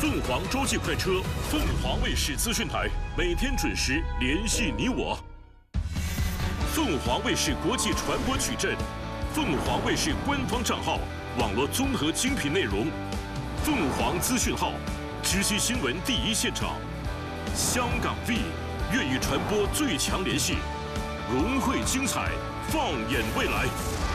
凤凰洲际快车，凤凰卫视资讯台，每天准时联系你我。凤凰卫视国际传播矩阵，凤凰卫视官方账号，网络综合精品内容，凤凰资讯号，直击新闻第一现场。香港 V 粤语传播最强联系，融汇精彩，放眼未来。